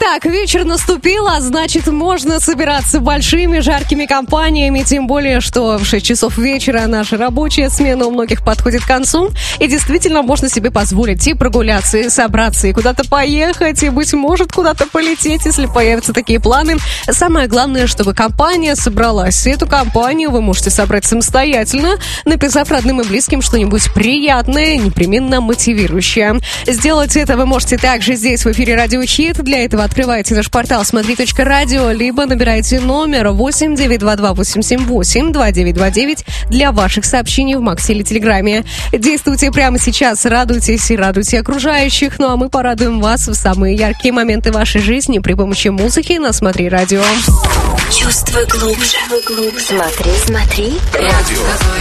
Итак, вечер наступил, а значит, можно собираться большими жаркими компаниями, тем более, что в 6 часов вечера наша рабочая смена у многих подходит к концу, и действительно можно себе позволить и прогуляться, и собраться, и куда-то поехать, и, быть может, куда-то полететь, если появятся такие планы. Самое главное, чтобы компания собралась. И эту компанию вы можете собрать самостоятельно, написав родным и близким что-нибудь приятное, непременно мотивирующее. Сделать это вы можете также здесь, в эфире Радио Хит. Для этого открываете наш портал смотри.радио, либо набираете номер 892-878-2929 для ваших сообщений в Максе или Телеграме. Действуйте прямо сейчас, радуйтесь и радуйте окружающих. Ну а мы порадуем вас в самые яркие моменты вашей жизни при помощи музыки на Смотри Радио. Чувствуй глубже. Смотри. Радио.